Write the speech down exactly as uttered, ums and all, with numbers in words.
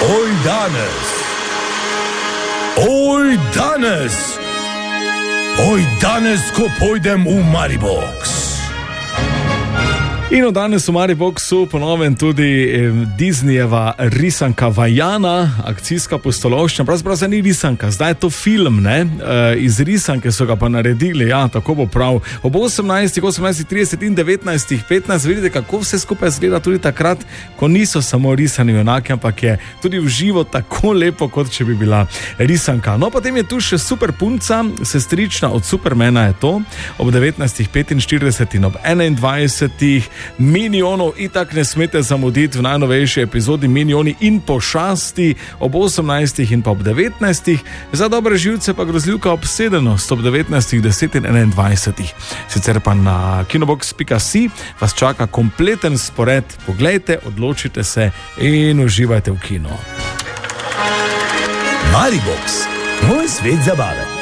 Oj danes, oj danes, oj danes, ko pojdem v Maribox. In od danes v Mariboxu ponovem tudi eh, Disneyjeva risanka Vajana, akcijska pustolovščina, pravzaprav ni risanka, zdaj je to film, ne, e, iz risanke so ga pa naredili, ja, tako bo prav. Ob osemnajstih, osemnajstih trideset in devetnajstih petnajst vidite, kako vse skupaj izgleda tudi takrat, ko niso samo risani junaki, ampak je tudi v živo tako lepo, kot če bi bila risanka. No, potem je tu še super punca, sestrična od Supermana je to, ob devetnajstih petinštirideset in ob enaindvajsetih. Minionov itak ne smete zamuditi v najnovejši epizodi Minioni in pošasti ob osemnajstih in pa ob devetnajstih. Za dobre živce pa grozljivka Obsedenost ob devetnajstih deset in enaindvajsetih. Sicer pa na kinobox pika si vas čaka kompleten spored. Poglejte, odločite se in uživajte v kino. Maribox, moj svet zabave.